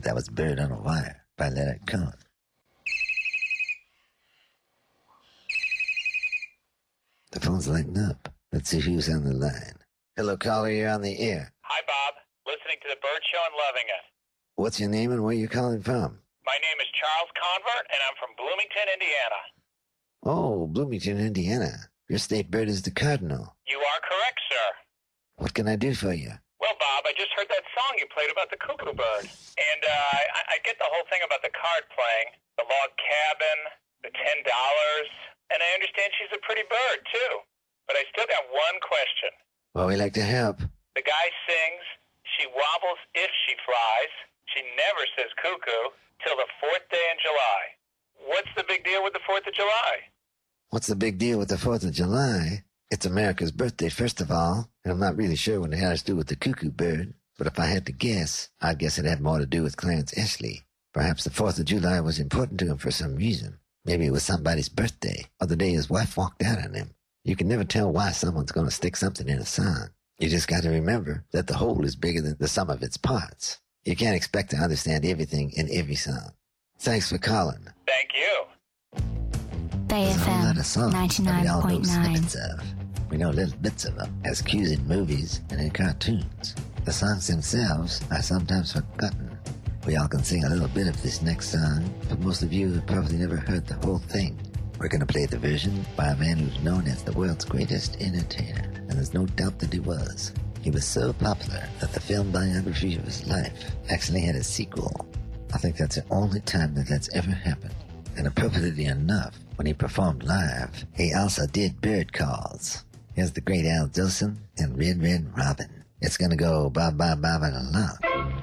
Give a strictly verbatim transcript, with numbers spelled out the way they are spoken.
That was Bird on a Wire by Leonard Cohen. The phone's lighting up. Let's see who's on the line. Hello, caller, you're on the air. Hi, Bob. Listening to The Bird Show and loving it. What's your name and where you calling from? My name is Charles Convert, and I'm from Bloomington, Indiana. Oh, Bloomington, Indiana. Your state bird is the cardinal. You are correct, sir. What can I do for you? Well, Bob, I just heard that song you played about the cuckoo bird. And uh, I, I get the whole thing about the card playing, the log cabin, the ten dollars, and I understand she's a pretty bird, too. But I still got one question. Well, we like to help. The guy sings, she wobbles if she flies, she never says cuckoo, till the fourth day in July. What's the big deal with the fourth of July? What's the big deal with the fourth of July? It's America's birthday, first of all, and I'm not really sure what it has to do with the cuckoo bird, but if I had to guess, I'd guess it had more to do with Clarence Eshley. Perhaps the fourth of July was important to him for some reason. Maybe it was somebody's birthday, or the day his wife walked out on him. You can never tell why someone's going to stick something in a song. You just got to remember that the whole is bigger than the sum of its parts. You can't expect to understand everything in every song. Thanks for calling. Thank you. Bay F M ninety-nine point nine. We know little bits of them as cues in movies and in cartoons. The songs themselves are sometimes forgotten. We all can sing a little bit of this next song, but most of you have probably never heard the whole thing. We're going to play the version by a man who's known as the world's greatest entertainer, and there's no doubt that he was. He was so popular that the film biography of his life actually had a sequel. I think that's the only time that that's ever happened. And appropriately enough, when he performed live, he also did bird calls. Here's the great Al Jolson and Red Red Robin. It's gonna go ba ba ba ba la la.